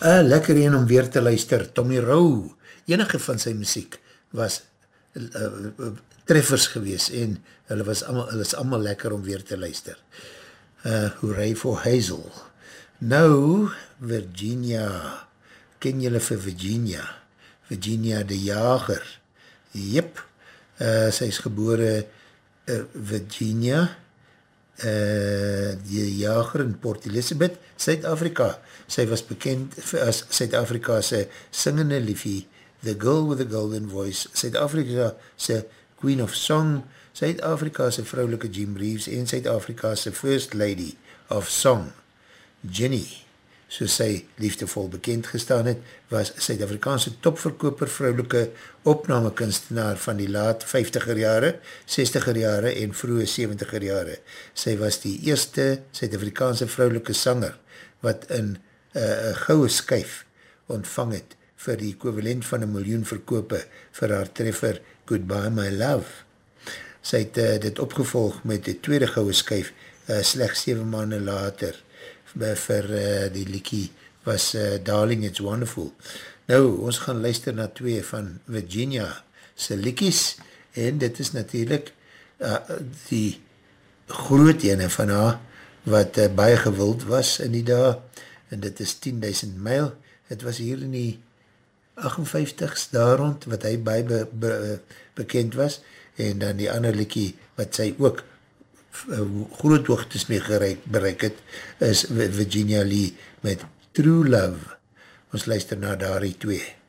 Lekker een om weer te luister, Tommy Rowe, enige van sy muziek was treffers gewees en hulle is allemaal lekker om weer te luister. Hooray for Hazel. Nou, Virginia, ken julle vir Virginia? Virginia de Jager. Jep, sy is gebore Virginia de Jager in Port Elizabeth, Suid-Afrika. Sy was bekend as Suid-Afrika's singende liefie, The Girl with the Golden Voice, Suid-Afrika's Queen of Song, Suid-Afrika's vrouwelike Jim Reeves en Suid-Afrika's First Lady of Song. Jenny, soos sy liefdevol bekend gestaan het, was Suid-Afrikaanse topverkoper vrouwelike opnamekunstenaar van die laat 50er jare, 60er jare en vroege 70er jare. Sy was die eerste Suid-Afrikaanse vrouwelike sanger wat in goue skyf ontvang het vir die equivalent van 1 miljoen verkope vir haar treffer Goodbye My Love. Sy het dit opgevolg met die tweede goue skyf slechts 7 maande later vir die liekie was Darling It's Wonderful. Nou, ons gaan luister na 2 van Virginia se liekies en dit is natuurlijk die groot ene van haar wat baie gewild was in die dag en dit is 10.000 mijl. Het was hier in die 58s daar rond wat hy baie bekend was en dan die ander liekie wat sy ook groot hoogtes mee bereik het, is Virginia Lee met True Love. Ons luister na daarie 2.